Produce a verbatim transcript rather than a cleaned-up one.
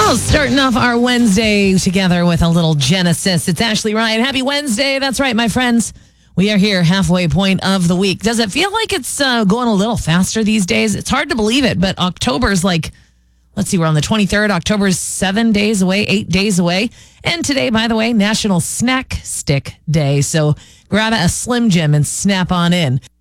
Well, starting off our Wednesday together with a little Genesis. It's Ashley Ryan. Happy Wednesday. That's right, my friends. We are here, halfway point of the week. Does it feel like it's uh, going a little faster these days? It's hard to believe it, but October's like, let's see, we're on the twenty-third. October's seven days away, eight days away. And today, by the way, National Snack Stick Day. So grab a Slim Jim and snap on in.